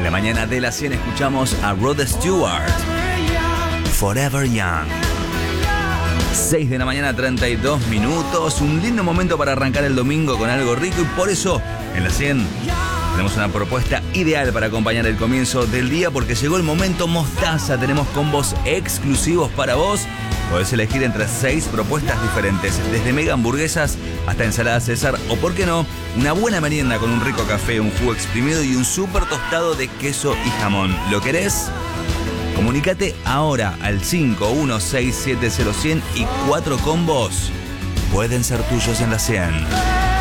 la mañana de la 100 escuchamos a Rod Stewart, Forever Young. 6 de la mañana, 32 minutos. Un lindo momento para arrancar el domingo con algo rico y por eso en la 100 tenemos una propuesta ideal para acompañar el comienzo del día porque llegó el momento mostaza. Tenemos combos exclusivos para vos. Podés elegir entre 6 propuestas diferentes, desde mega hamburguesas hasta ensalada César o, por qué no, una buena merienda con un rico café, un jugo exprimido y un súper tostado de queso y jamón. ¿Lo querés? Comunícate ahora al 51670100 y 4 combos pueden ser tuyos en la 100.